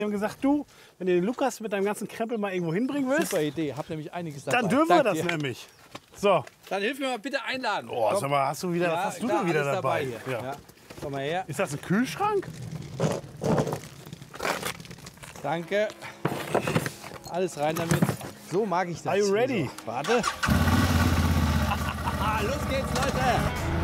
Wir haben gesagt, du, wenn du den Lukas mit deinem ganzen Krempel mal irgendwo hinbringen willst, Super Idee, hab nämlich einiges dabei. dann dürfen wir Dank das dir. nämlich. So. Dann hilf mir mal bitte einladen. Oh, Komm. sag mal, hast du wieder, Ja, hast du klar, da wieder alles dabei? hier. Ja. Ja. Komm mal her. Ist das ein Kühlschrank? Danke. Alles rein damit. So mag ich das. Are you ready? Warte. Los geht's, Leute.